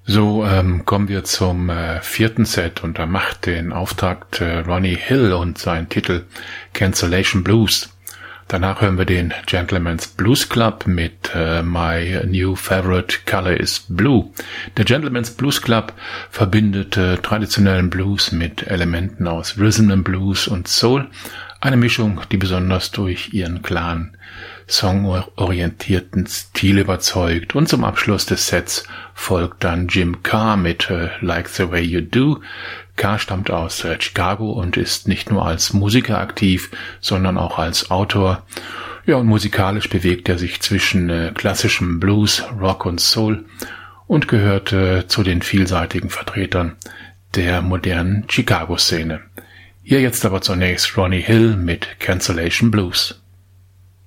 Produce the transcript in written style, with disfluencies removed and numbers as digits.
Kommen wir zum vierten Set und da macht den Auftakt Ronnie Hill und sein Titel Cancellation Blues. Danach hören wir den Gentleman's Blues Club mit My New Favorite Color is Blue. Der Gentleman's Blues Club verbindet traditionellen Blues mit Elementen aus Rhythm and Blues und Soul. Eine Mischung, die besonders durch ihren klaren, songorientierten Stil überzeugt. Und zum Abschluss des Sets folgt dann Jim Carr mit Like the Way You Do. Carr stammt aus Chicago und ist nicht nur als Musiker aktiv, sondern auch als Autor. Ja, und musikalisch bewegt er sich zwischen klassischem Blues, Rock und Soul und gehört zu den vielseitigen Vertretern der modernen Chicago-Szene. Hier jetzt aber zunächst Ronnie Hill mit Cancellation Blues.